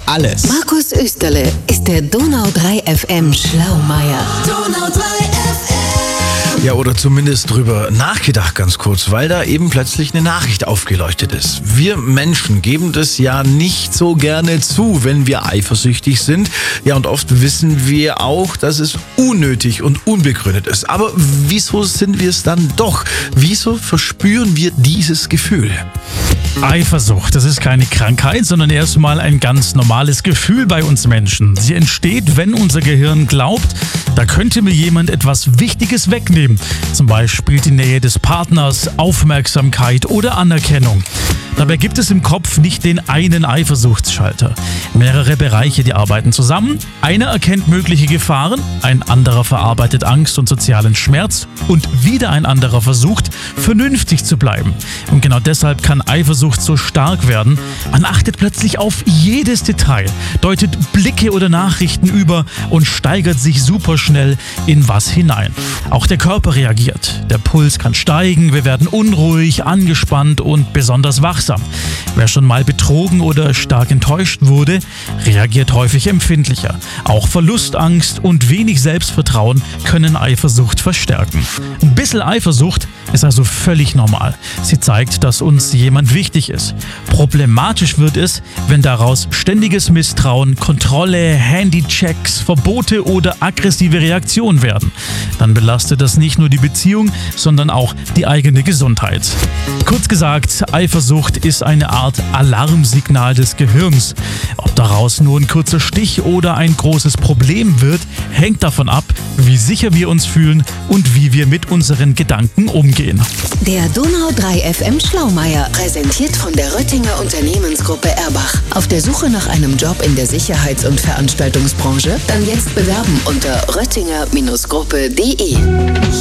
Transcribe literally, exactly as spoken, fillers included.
alles. Markus Österle ist der Donau drei F M Schlaumeier. Donau drei F M. Ja, oder zumindest drüber nachgedacht ganz kurz, weil da eben plötzlich eine Nachricht aufgeleuchtet ist. Wir Menschen geben das ja nicht so gerne zu, wenn wir eifersüchtig sind. Ja, und oft wissen wir auch, dass es unnötig und unbegründet ist. Aber wieso sind wir es dann doch? Wieso verspüren wir dieses Gefühl? Eifersucht, das ist keine Krankheit, sondern erstmal ein ganz normales Gefühl bei uns Menschen. Sie entsteht, wenn unser Gehirn glaubt, da könnte mir jemand etwas Wichtiges wegnehmen. Zum Beispiel die Nähe des Partners, Aufmerksamkeit oder Anerkennung. Dabei gibt es im Kopf nicht den einen Eifersuchtsschalter. Mehrere Bereiche, die arbeiten zusammen. Einer erkennt mögliche Gefahren, ein anderer verarbeitet Angst und sozialen Schmerz und wieder ein anderer versucht, vernünftig zu bleiben. Und genau deshalb kann Eifersucht so stark werden. Man achtet plötzlich auf jedes Detail, deutet Blicke oder Nachrichten über und steigert sich superschnell in was hinein. Auch der Körper reagiert. Der Puls kann steigen, wir werden unruhig, angespannt und besonders wachsam. Wer schon mal betrogen oder stark enttäuscht wurde, reagiert häufig empfindlicher. Auch Verlustangst und wenig Selbstvertrauen können Eifersucht verstärken. Ein bisschen Eifersucht ist also völlig normal. Sie zeigt, dass uns jemand wichtig ist. Problematisch wird es, wenn daraus ständiges Misstrauen, Kontrolle, Handychecks, Verbote oder aggressive Reaktionen werden. Dann belastet das nicht nur die Beziehung, sondern auch die eigene Gesundheit. Kurz gesagt, Eifersucht ist eine Art Alarmsignal des Gehirns. Ob daraus nur ein kurzer Stich oder ein großes Problem wird, hängt davon ab, wie sicher wir uns fühlen und wie wir mit unseren Gedanken umgehen. Der Donau drei F M Schlaumeier, präsentiert von der Röttinger Unternehmensgruppe Erbach. Auf der Suche nach einem Job in der Sicherheits- und Veranstaltungsbranche? Dann jetzt bewerben unter röttinger Gruppe punkt de.